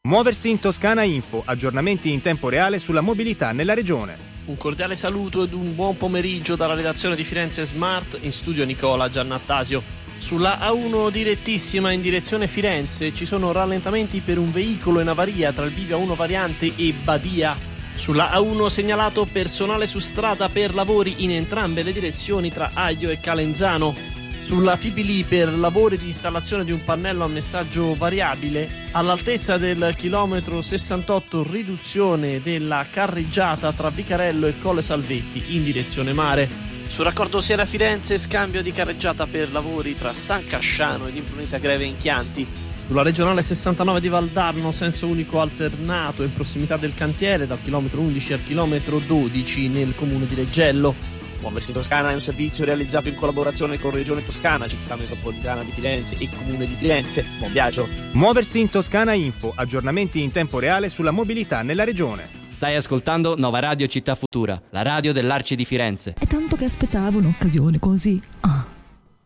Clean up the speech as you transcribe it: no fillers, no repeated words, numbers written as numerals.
Muoversi in Toscana Info, aggiornamenti in tempo reale sulla mobilità nella regione. Un cordiale saluto ed un buon pomeriggio dalla redazione di Firenze Smart, in studio Nicola Giannattasio. Sulla A1 direttissima in direzione Firenze ci sono rallentamenti per un veicolo in avaria tra il bivio A1 variante e Badia. Sulla A1 segnalato personale su strada per lavori in entrambe le direzioni tra Aglio e Calenzano. Sulla Fipili per lavori di installazione di un pannello a messaggio variabile all'altezza del chilometro 68, riduzione della carreggiata tra Vicarello e Colle Salvetti in direzione mare. Sul raccordo Siena-Firenze scambio di carreggiata per lavori tra San Casciano ed Imprunita Greve in Chianti. Sulla regionale 69 di Valdarno senso unico alternato in prossimità del cantiere dal chilometro 11 al chilometro 12 nel comune di Reggello. Muoversi in Toscana è un servizio realizzato in collaborazione con Regione Toscana, Città Metropolitana di Firenze e Comune di Firenze. Buon viaggio! Muoversi in Toscana Info, aggiornamenti in tempo reale sulla mobilità nella regione. Stai ascoltando Nova Radio Città Futura, la radio dell'Arci di Firenze. È tanto che aspettavo un'occasione così.